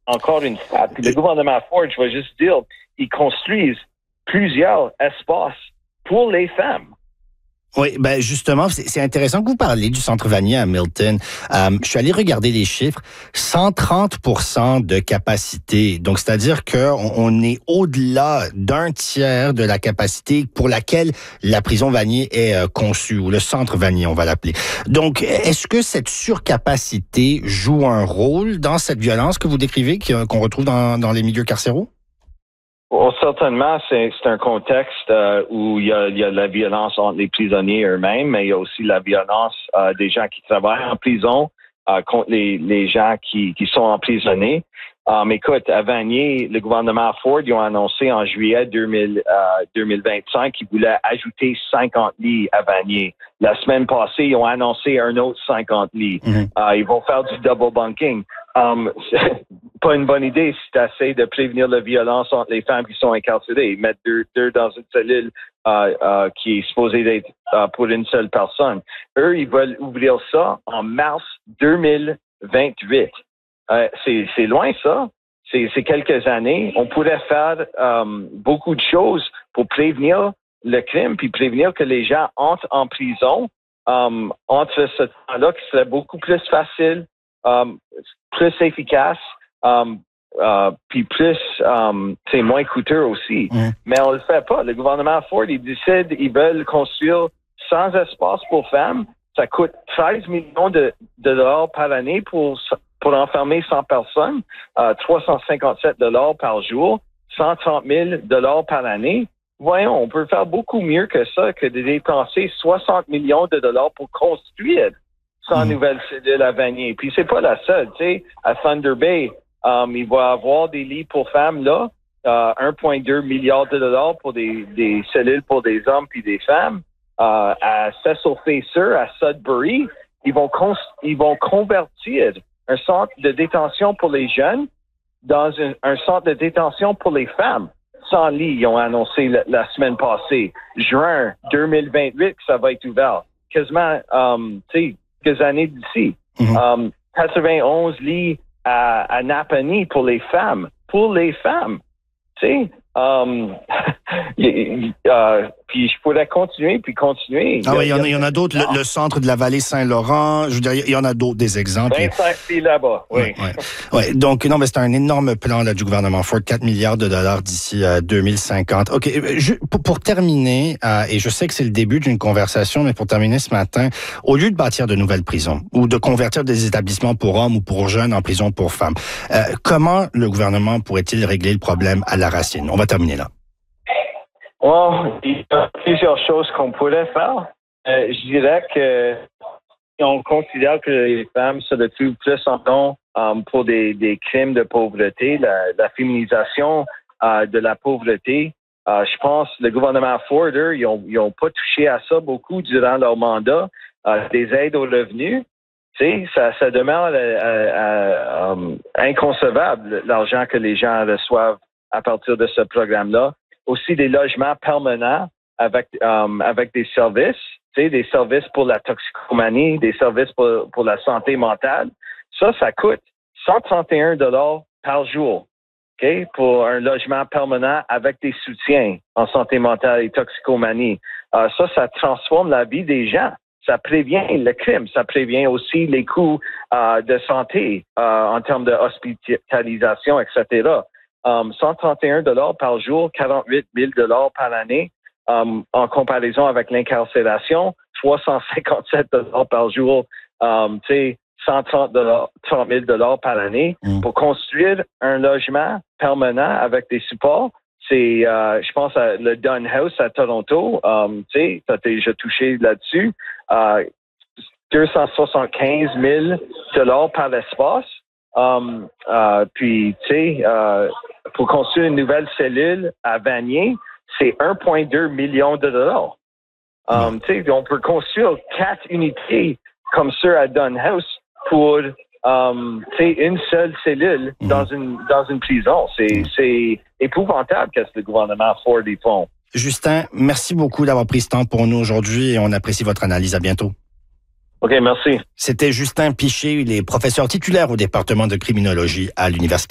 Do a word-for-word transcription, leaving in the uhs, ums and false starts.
encore une fois. Puis le gouvernement Ford, je vais juste dire, ils construisent plusieurs espaces pour les femmes. Oui, ben justement, c'est, c'est intéressant que vous parliez du Centre Vanier à Milton. Euh, je suis allé regarder les chiffres, cent trente pour cent de capacité. Donc, c'est-à-dire qu'on on est au-delà d'un tiers de la capacité pour laquelle la prison Vanier est euh, conçue, ou le Centre Vanier, on va l'appeler. Donc, est-ce que cette surcapacité joue un rôle dans cette violence que vous décrivez, qu'on retrouve dans, dans les milieux carcéraux? Bon, certainement, c'est, c'est un contexte euh, où il y, a, il y a la violence entre les prisonniers eux-mêmes, mais il y a aussi la violence euh, des gens qui travaillent en prison euh, contre les, les gens qui, qui sont emprisonnés. Um, écoute, à Vanier, le gouvernement Ford, ils ont annoncé en juillet deux mille, euh, deux mille vingt-cinq qu'ils voulaient ajouter cinquante lits à Vanier. La semaine passée, ils ont annoncé un autre cinquante lits. Mm-hmm. Uh, ils vont faire du double bunking. Um, c'est pas une bonne idée si tu essaies de prévenir la violence entre les femmes qui sont incarcérées. Mettre deux, deux dans une cellule uh, uh, qui est supposée être uh, pour une seule personne. Eux, ils veulent ouvrir ça en mars deux mille vingt-huit. Euh, c'est, c'est loin, ça. C'est, c'est quelques années. On pourrait faire um, beaucoup de choses pour prévenir le crime, puis prévenir que les gens entrent en prison um, entre ce temps-là, qui serait beaucoup plus facile, um, plus efficace, um, uh, puis plus, um, c'est moins coûteux aussi. Mmh. Mais on le fait pas. Le gouvernement Ford, il décide, ils veulent construire cent espaces pour femmes. Ça coûte treize millions de, de dollars par année pour pour enfermer cent personnes, euh, trois cent cinquante-sept dollars par jour, cent trente mille dollars par année. Voyons, on peut faire beaucoup mieux que ça, que de dépenser soixante millions de dollars pour construire cent mmh. nouvelles cellules à Vanier. Puis c'est pas la seule, tu sais. À Thunder Bay, um, il va y avoir des lits pour femmes là, euh, un virgule deux milliard de dollars pour des, des cellules pour des hommes puis des femmes. Euh, à Cecil Facer, à Sudbury, ils vont cons- ils vont convertir un centre de détention pour les jeunes dans un, un centre de détention pour les femmes. Sans lit, ils ont annoncé la, la semaine passée. Juin deux mille vingt-huit que ça va être ouvert. Quasiment, um, tu sais, quelques années d'ici. Mm-hmm. Um, quatre-vingt-onze lits à, à Napanee pour les femmes. Pour les femmes. Tu sais, um, euh, puis je pourrais continuer, puis continuer. Ah oui, il y en a, il y en a d'autres. Le, le centre de la vallée Saint-Laurent, je veux dire, il y en a d'autres, des exemples. vingt-cinq filles là-bas, oui. Ouais, ouais. Ouais, donc, non, mais c'est un énorme plan là, du gouvernement Ford, quatre milliards de dollars d'ici euh, deux mille cinquante. OK, je, pour, pour terminer, euh, et je sais que c'est le début d'une conversation, mais pour terminer ce matin, au lieu de bâtir de nouvelles prisons ou de convertir des établissements pour hommes ou pour jeunes en prison pour femmes, euh, comment le gouvernement pourrait-il régler le problème à la racine? On va terminer là. Bon, il y a plusieurs choses qu'on pourrait faire. Euh, je dirais que si on considère que les femmes se retrouvent plus en temps um, pour des, des crimes de pauvreté, la, la féminisation uh, de la pauvreté, uh, je pense que le gouvernement Ford, eux, ils ont, ils ont pas touché à ça beaucoup durant leur mandat. Uh, des aides aux revenus, tu sais, ça, ça demeure euh, euh, um, inconcevable, l'argent que les gens reçoivent à partir de ce programme-là. Aussi des logements permanents avec um, avec des services, tu sais, des services pour la toxicomanie, des services pour, pour la santé mentale. Ça, ça coûte cent trente et un dollars par jour, ok, pour un logement permanent avec des soutiens en santé mentale et toxicomanie. Uh, ça, ça transforme la vie des gens. Ça prévient le crime. Ça prévient aussi les coûts uh, de santé uh, en termes de hospitalisation, et cetera. Um, cent trente et un dollars par jour, quarante-huit mille dollars par année, um, en comparaison avec l'incarcération, trois cent cinquante-sept dollars par jour, um, tu sais, cent trente mille dollars par année. Mm. Pour construire un logement permanent avec des supports, c'est, euh, je pense, à le Dunn House à Toronto, um, tu sais, tu as déjà touché là-dessus, euh, deux cent soixante-quinze mille dollars par espace. Um, euh, puis, tu sais, euh, pour construire une nouvelle cellule à Vanier, c'est un virgule deux million de dollars. Um, mm. Tu sais, on peut construire quatre unités comme ça à Dunn House pour, um, tu sais, une seule cellule mm. dans une dans une prison. C'est, mm. c'est épouvantable qu'est-ce que le gouvernement Ford y font. Justin, merci beaucoup d'avoir pris ce temps pour nous aujourd'hui et on apprécie votre analyse. À bientôt. OK, merci. C'était Justin Piché, il est professeur titulaire au département de criminologie à l'Université